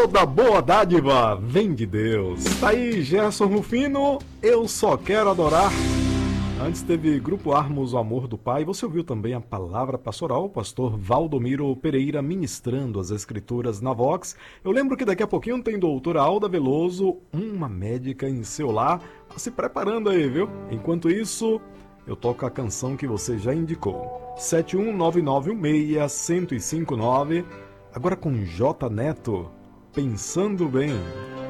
Toda boa dádiva vem de Deus. Tá aí Gerson Rufino, Eu Só Quero Adorar. Antes teve Grupo Armos, O Amor do Pai. Você ouviu também a Palavra Pastoral, o pastor Valdomiro Pereira ministrando as escrituras na Vox. Eu lembro que daqui a pouquinho tem doutora Alda Veloso, uma médica em seu lar. Tá se preparando aí, viu? Enquanto isso, eu toco a canção que você já indicou. 719916159. Agora com J Neto, Pensando Bem.